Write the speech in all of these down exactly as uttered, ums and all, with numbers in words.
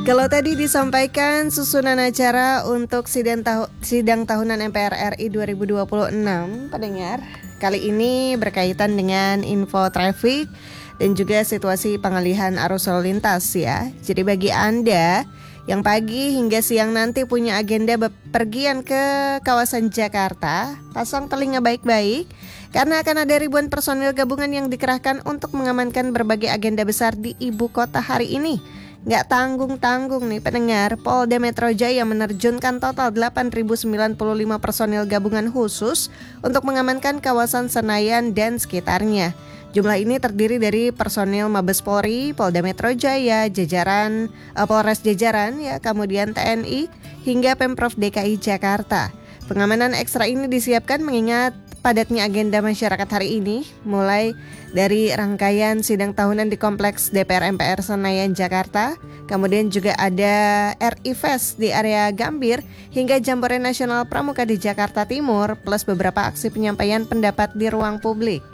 Kalau tadi disampaikan susunan acara untuk sidang, tahu, sidang tahunan M P R R I dua ribu dua puluh enam, pendengar, kali ini berkaitan dengan info traffic dan juga situasi pengalihan arus lalu lintas ya. Jadi bagi Anda yang pagi hingga siang nanti punya agenda bepergian ke kawasan Jakarta, pasang telinga baik-baik karena akan ada ribuan personil gabungan yang dikerahkan untuk mengamankan berbagai agenda besar di ibu kota hari ini. Nggak tanggung-tanggung nih pendengar, Polda Metro Jaya menerjunkan total delapan ribu sembilan puluh lima personil gabungan khusus untuk mengamankan kawasan Senayan dan sekitarnya. Jumlah ini terdiri dari personil Mabes Polri, Polda Metro Jaya, jajaran uh, Polres jajaran ya, kemudian T N I hingga Pemprov D K I Jakarta. Pengamanan ekstra ini disiapkan mengingat padatnya agenda masyarakat hari ini, mulai dari rangkaian sidang tahunan di Kompleks D P R M P R Senayan Jakarta, kemudian juga ada R I Fest di area Gambir, hingga Jambore Nasional Pramuka di Jakarta Timur, plus beberapa aksi penyampaian pendapat di ruang publik.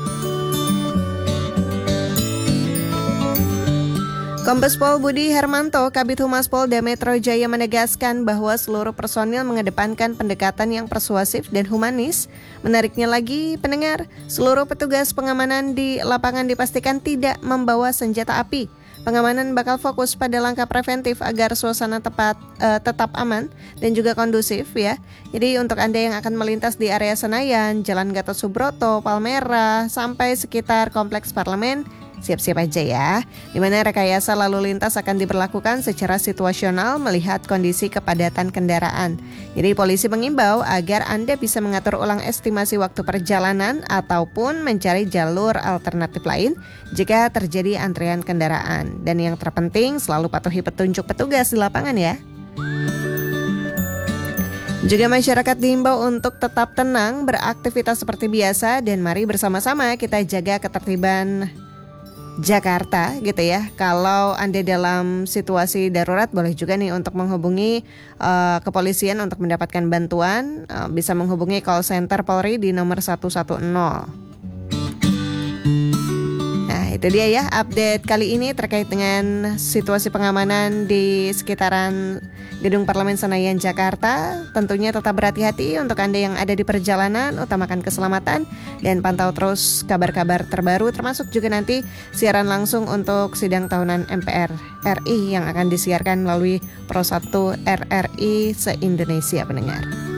Kombes Pol Budi Hermanto, Kabid Humas Polda Metro Jaya menegaskan bahwa seluruh personil mengedepankan pendekatan yang persuasif dan humanis. Menariknya lagi, pendengar, seluruh petugas pengamanan di lapangan dipastikan tidak membawa senjata api. Pengamanan bakal fokus pada langkah preventif agar suasana tepat, uh, tetap aman dan juga kondusif ya. Jadi untuk Anda yang akan melintas di area Senayan, Jalan Gatot Subroto, Palmerah, sampai sekitar Kompleks Parlemen, siap-siap aja ya, di mana rekayasa lalu lintas akan diberlakukan secara situasional melihat kondisi kepadatan kendaraan. Jadi polisi mengimbau agar Anda bisa mengatur ulang estimasi waktu perjalanan ataupun mencari jalur alternatif lain jika terjadi antrian kendaraan. Dan yang terpenting selalu patuhi petunjuk petugas di lapangan ya. Juga masyarakat diimbau untuk tetap tenang, beraktivitas seperti biasa, dan mari bersama-sama kita jaga ketertiban Jakarta gitu ya. Kalau Anda dalam situasi darurat, boleh juga nih untuk menghubungi uh, kepolisian untuk mendapatkan bantuan, uh, bisa menghubungi call center Polri di nomor satu satu nol. Nah itu dia ya update kali ini terkait dengan situasi pengamanan di sekitaran Gedung Parlemen Senayan Jakarta. Tentunya tetap berhati-hati untuk Anda yang ada di perjalanan, utamakan keselamatan dan pantau terus kabar-kabar terbaru, termasuk juga nanti siaran langsung untuk sidang tahunan M P R R I yang akan disiarkan melalui Pro satu R R I se-Indonesia pendengar.